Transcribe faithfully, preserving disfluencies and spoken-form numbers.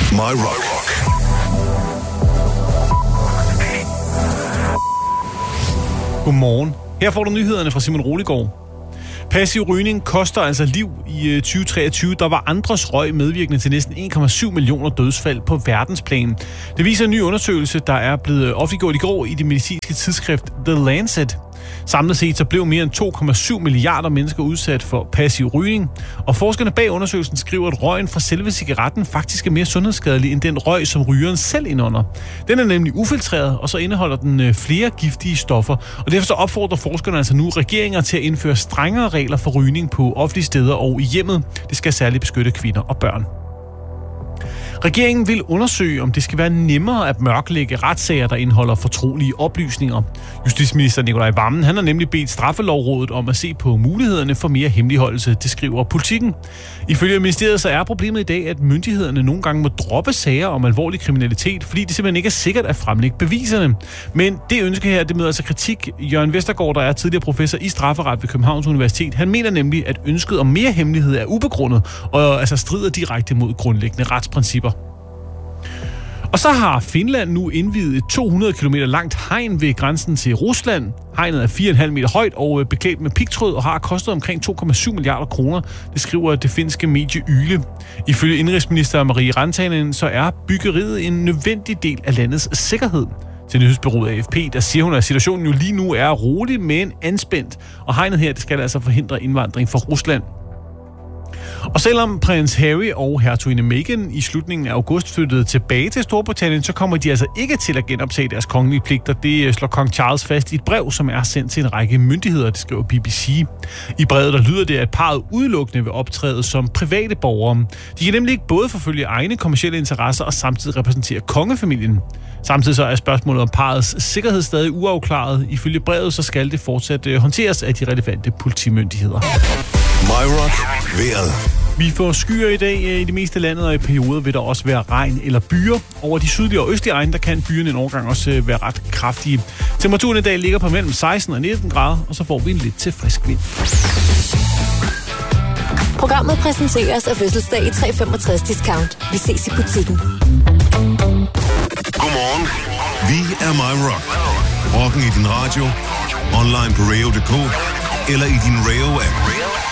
My Rock. Godmorgen. Her får du nyhederne fra Simon Roligård. Passiv rygning koster altså liv i tyve treogtyve. Der var andres røg medvirkende til næsten en komma syv millioner dødsfald på verdensplan. Det viser en ny undersøgelse, der er blevet offentliggjort i går i det medicinske tidsskrift The Lancet. Samlet set så blev mere end to komma syv milliarder mennesker udsat for passiv rygning, og forskerne bag undersøgelsen skriver, at røgen fra selve cigaretten faktisk er mere sundhedsskadelig end den røg, som rygeren selv indunder. Den er nemlig ufiltreret, og så indeholder den flere giftige stoffer, og derfor så opfordrer forskerne altså nu regeringer til at indføre strengere regler for rygning på offentlige steder og i hjemmet. Det skal særligt beskytte kvinder og børn. Regeringen vil undersøge, om det skal være nemmere at mørklægge retssager, der indeholder fortrolige oplysninger. Justitsminister Nicolai Wammen han har nemlig bedt Straffelovrådet om at se på mulighederne for mere hemmeligholdelse, det skriver Politikken. Ifølge ministeriet så er problemet i dag, at myndighederne nogle gange må droppe sager om alvorlig kriminalitet, fordi det simpelthen ikke er sikkert at fremlægge beviserne. Men det ønske her, det møder altså kritik. Jørgen Vestergaard, der er tidligere professor i strafferet ved Københavns Universitet, han mener nemlig, at ønsket om mere hemmelighed er ubegrundet og altså strider direkte mod grundlæggende retsprincipper. Og så har Finland nu indviet et to hundrede kilometer langt hegn ved grænsen til Rusland. Hegnet er fire komma fem meter højt og beklædt med pigtråd og har kostet omkring to komma syv milliarder kroner. Det skriver det finske medie Yle. Ifølge indrigsminister Marie Rantanen så er byggeriet en nødvendig del af landets sikkerhed. Til nyhedsbureauet A F P, der siger hun, at situationen jo lige nu er rolig, men anspændt. Og hegnet her, det skal altså forhindre indvandring fra Rusland. Og selvom prins Harry og hertuginde Meghan i slutningen af august flyttede tilbage til Storbritannien, så kommer de altså ikke til at genoptage deres kongelige pligter. Det slår kong Charles fast i et brev, som er sendt til en række myndigheder, det skriver B B C. I brevet der lyder det, at parret udelukkende vil optræde som private borgere. De kan nemlig ikke både forfølge egne kommercielle interesser og samtidig repræsentere kongefamilien. Samtidig så er spørgsmålet om parrets sikkerhed stadig uafklaret. Ifølge brevet så skal det fortsat håndteres af de relevante politimyndigheder. My Rock. Vejret. Vi får skyer i dag i det meste af landet, og i perioder vil der også være regn eller byer. Over de sydlige og østlige egne, der kan byerne en overgang også være ret kraftige. Temperaturen i dag ligger på mellem seksten og nitten grader, og så får vi en lidt til frisk vind. Programmet præsenteres af fødselsdag i tre femogtres discount. Vi ses i butikken. Godmorgen. Vi er My Rock. Rocken i din radio, online på radio punktum d k eller i din Radio-app.